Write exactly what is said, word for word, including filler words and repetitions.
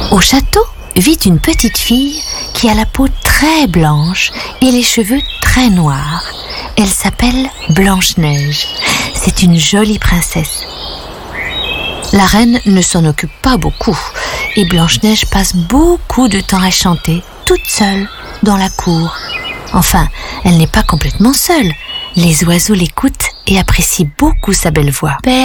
Au château vit une petite fille qui a la peau très blanche et les cheveux très noirs. Elle s'appelle Blanche-Neige. C'est une jolie princesse. La reine ne s'en occupe pas beaucoup et Blanche-Neige passe beaucoup de temps à chanter, toute seule, dans la cour. Enfin, elle n'est pas complètement seule. Les oiseaux l'écoutent et apprécient beaucoup sa belle voix.